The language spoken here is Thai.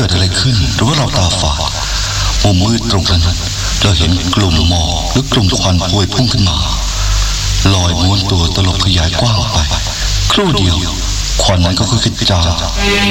กิดอะไรขึ้นหรือว่าเราตาฝาดมุมมืดตรงนั้นเราเห็นกลุ่มหมอกหรือกลุ่มควันพวยพุ่งขึ้นมาลอยม้วนตัวตลบขยายกว้างไปครู่เดียวควันนั้นก็ค่อยๆจาง